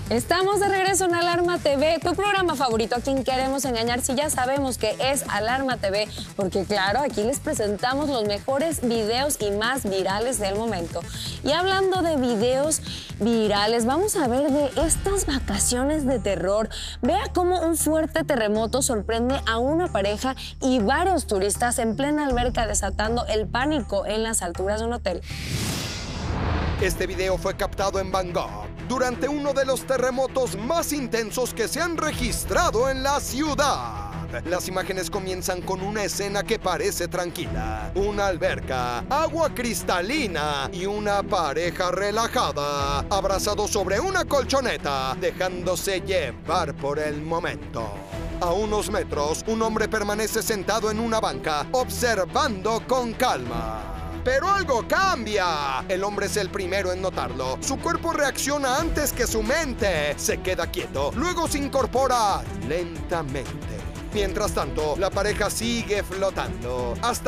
Estamos de regreso en Alarma TV, tu programa favorito, a quien queremos engañar si ya sabemos que es Alarma TV, porque claro, aquí les presentamos los mejores videos y más virales del momento. Y hablando de videos virales, vamos a ver de estas vacaciones de terror. Vea cómo un fuerte terremoto sorprende a una pareja y varios turistas en plena alberca, desatando el pánico en las alturas de un hotel. Este video fue captado en Bangkok durante uno de los terremotos más intensos que se han registrado en la ciudad. Las imágenes comienzan con una escena que parece tranquila. Una alberca, agua cristalina y una pareja relajada, abrazados sobre una colchoneta, dejándose llevar por el momento. A unos metros, un hombre permanece sentado en una banca, observando con calma. Pero algo cambia. El hombre es el primero en notarlo. Su cuerpo reacciona antes que su mente. Se queda quieto, luego se incorpora lentamente. Mientras tanto, la pareja sigue flotando hasta